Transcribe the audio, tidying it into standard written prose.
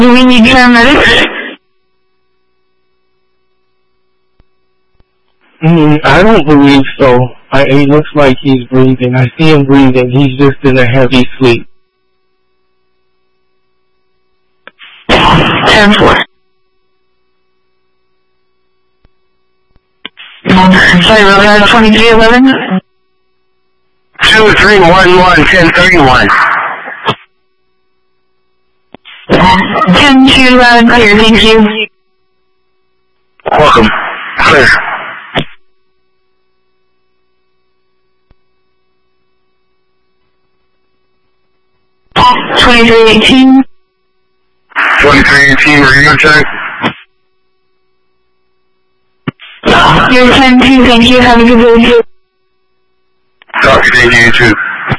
Do we need paramedics? I don't believe so. It looks like he's breathing. I see him breathing. He's just in a heavy sleep. 10-4. Sorry, Road 2311? 2311-1031. 10-2 loud and clear, thank you. Welcome. Clear. 2318. 2318, radio check. You're 10-2, thank you, have a good day.